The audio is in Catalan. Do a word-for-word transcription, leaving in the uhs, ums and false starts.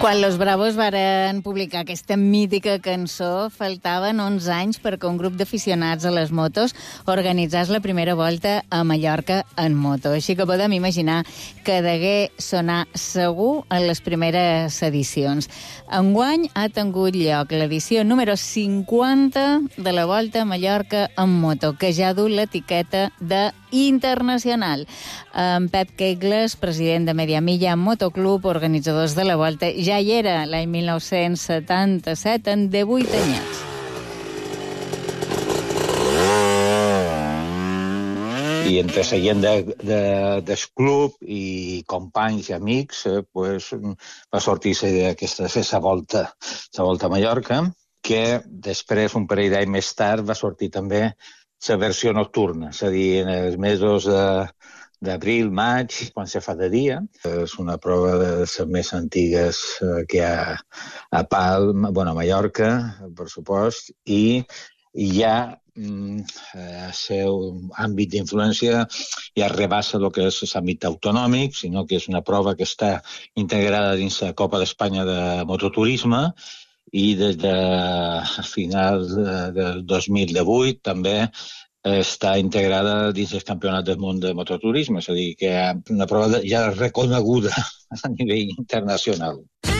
Quan Los Bravos varen publicar aquesta mítica cançó, faltaven onze anys perquè un grup d'aficionats a les motos organitzés la primera volta a Mallorca en moto. Així que podem imaginar que degué sonar segur en les primeres edicions. Enguany ha tingut lloc l'edició número cinquanta de la Volta a Mallorca en moto, que ja du l'etiqueta de internacional. En Pep Queigles, president de Media Milla Motoclub, organitzadors de la Volta, ja hi era l'any mil nou-cents setanta-set, en divuit anyats. I entre la gent de, de, del club i companys i amics eh, pues, va sortir aquesta la volta, la volta a Mallorca, que després, un parell d'anys més tard, va sortir també la versió nocturna, és a dir, en els mesos de, d'abril, maig, quan se fa de dia. És una prova de les més antigues que hi ha a Palma, bueno, a Mallorca, per supost, i ja el seu àmbit d'influència ja rebassa el que és l'àmbit autonòmic, sinó que és una prova que està integrada dins la Copa d'Espanya de mototurisme i des de finals del dos mil divuit també està integrada dins el Campionat del Món de Mototurisme, és a dir, que hi ha una prova ja reconeguda a nivell internacional.